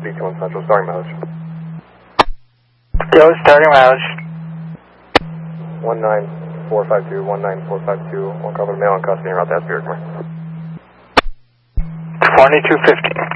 DT1 Central, starting mileage. Go, starting mileage. 19452, 19452, one cover male in custody, route to Asbury, come here. 2215.